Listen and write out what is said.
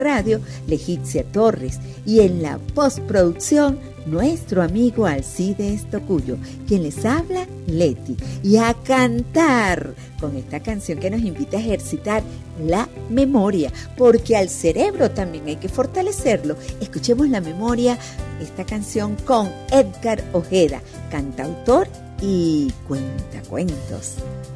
radio, Legitzia Torres, y en la postproducción, nuestro amigo Alcides Tocuyo, quien les habla, Leti, y a cantar con esta canción que nos invita a ejercitar la memoria, porque al cerebro también hay que fortalecerlo. Escuchemos la memoria, esta canción con Edgar Ojeda, cantautor y cuentacuentos.